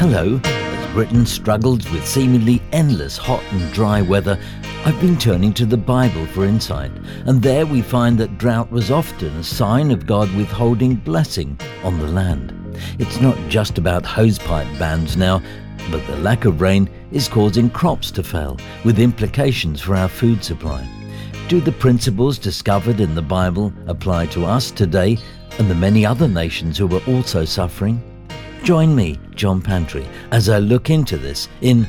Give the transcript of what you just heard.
Hello. As Britain struggles with seemingly endless hot and dry weather, I've been turning to the Bible for insight, and there we find that drought was often a sign of God withholding blessing on the land. It's not just about hosepipe bans now, but the lack of rain is causing crops to fail, with implications for our food supply. Do the principles discovered in the Bible apply to us today and the many other nations who are also suffering? Join me, John Pantry, as I look into this in